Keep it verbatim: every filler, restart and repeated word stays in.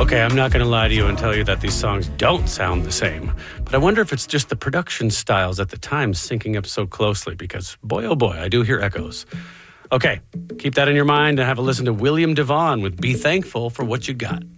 Okay, I'm not going to lie to you and tell you that these songs don't sound the same. But I wonder if it's just the production styles at the time syncing up so closely, because boy, oh boy, I do hear echoes. Okay, keep that in your mind and have a listen to William DeVaughn with Be Thankful for What You Got.